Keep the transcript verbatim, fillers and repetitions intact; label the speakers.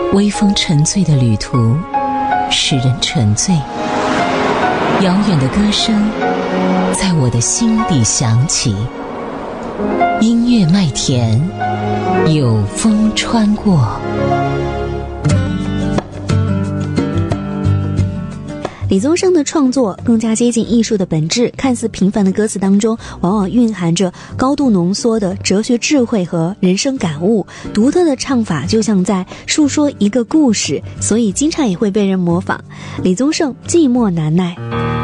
Speaker 1: 微风沉醉的旅途使人沉醉，遥远的歌声在我的心底响起，音乐麦田有风穿过。
Speaker 2: 李宗盛的创作更加接近艺术的本质，看似平凡的歌词当中往往蕴含着高度浓缩的哲学智慧和人生感悟，独特的唱法就像在述说一个故事，所以经常也会被人模仿。李宗盛寂寞难耐。